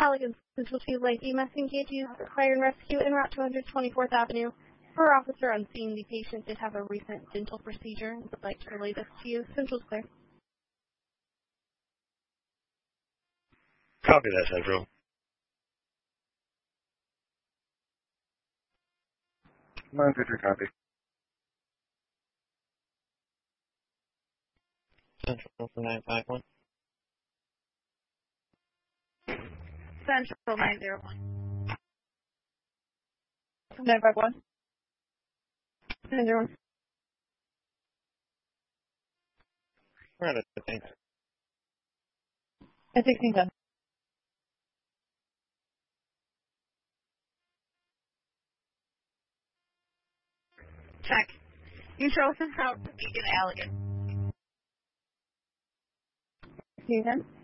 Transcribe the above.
Allegan Central 2 Light EMS engages fire and rescue en route to 124th Avenue. Per officer on scene, the patient did have a recent dental procedure and would like to relay this to you. Central's clear. Copy that, Central. 953, copy. Central for 951. Central 901. 951. 901. We're at a thing. At 1610. Check. You show us out to Beacon Allegan. 1610.